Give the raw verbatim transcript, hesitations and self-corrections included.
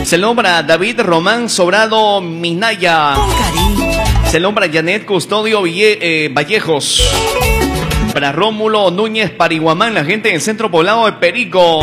Saludos para David Román Sobrado Minaya. Con cariño. Saludos para Janet Custodio Ville, eh, Vallejos. Para Rómulo Núñez Pariguamán, la gente del centro poblado de Perico.